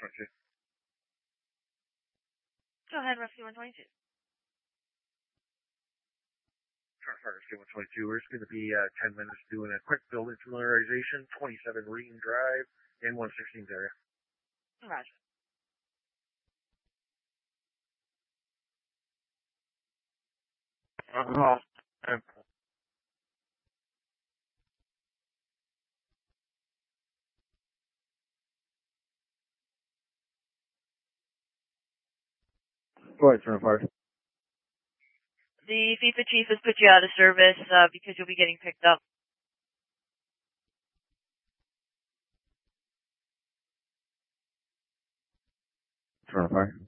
122. Go ahead, Rescue 122. Rescue 122. We're just going to be 10 minutes doing a quick building familiarization, 27 Ream Drive in 116's area. Roger. Go ahead, turn fire. The FIFA chief has put you out of service because you'll be getting picked up. Turn fire.